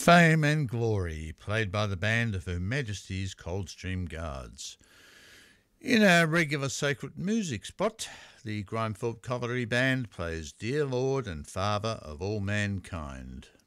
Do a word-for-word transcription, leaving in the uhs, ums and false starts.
Fame and Glory, played by the band of Her Majesty's Coldstream Guards. In our regular sacred music spot, the Grimethorpe Colliery Band plays Dear Lord and Father of All Mankind.